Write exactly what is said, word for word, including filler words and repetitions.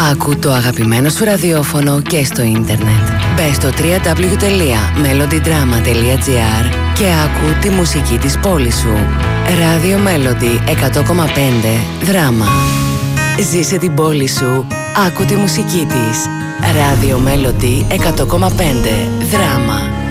Άκου το αγαπημένο σου ραδιόφωνο και στο ίντερνετ. Μπες στο double-u double-u double-u τελεία melody drama τελεία gr και άκου τη μουσική της πόλης σου. Radio Melody εκατό κόμμα πέντε Δράμα. Ζήσε την πόλη σου, άκου τη μουσική της. Radio Melody εκατό κόμμα πέντε Δράμα.